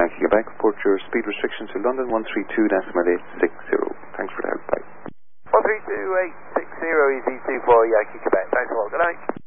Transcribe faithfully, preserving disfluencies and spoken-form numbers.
Yankee Quebec. Report your speed restriction to London one three two decimal eight six zero. Thanks for the help. Bye. one three two eight six zero, easy two four Yankee Quebec. Thanks a lot. Good night.